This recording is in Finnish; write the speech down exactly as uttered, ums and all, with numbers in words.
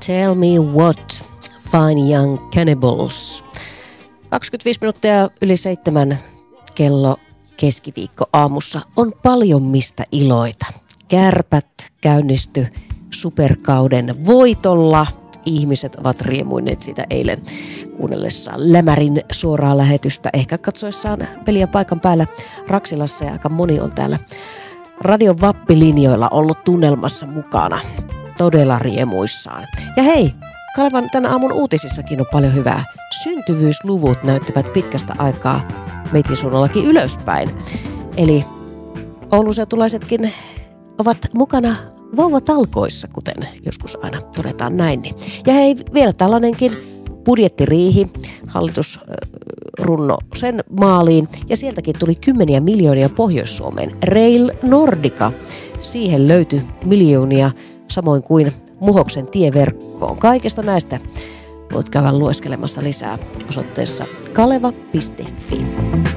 Tell me what, fine young cannibals. kaksikymmentäviisi minuuttia yli seitsemän kello keskiviikko aamussa on paljon mistä iloita. Kärpät käynnisty superkauden voitolla. Ihmiset ovat riemuineet siitä eilen kuunnellessaan Lämärin suoraa lähetystä. Ehkä katsoessaan peliä paikan päällä Raksilassa ja aika moni on täällä radion vappilinjoilla ollut tunnelmassa mukana. Todella riemuissaan. Ja hei, Kalevan tänä aamun uutisissakin on paljon hyvää. Syntyvyysluvut näyttävät pitkästä aikaa meitin suunnallakin ylöspäin. Eli ouluseutulaisetkin ovat mukana vauvatalkoissa, kuten joskus aina todetaan näin. Ja hei, vielä tällainenkin budjettiriihi. Hallitus runno sen maaliin ja sieltäkin tuli kymmeniä miljoonia Pohjois-Suomeen. Rail Nordica, siihen löytyi miljoonia, samoin kuin Muhoksen tieverkkoon. Kaikesta näistä voit käydä lueskelemassa lisää osoitteessa kaleva piste fi.